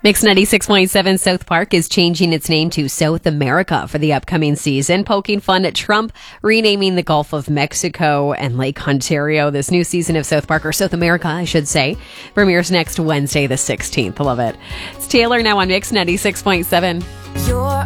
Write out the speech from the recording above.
Mix 96.7 South Park is changing its name to South America for the upcoming season, poking fun at Trump renaming the Gulf of Mexico and Lake Ontario. This new season of South Park, or South America, I should say, premieres next Wednesday, the 16th. Love it. It's Taylor now on Mix 96.7.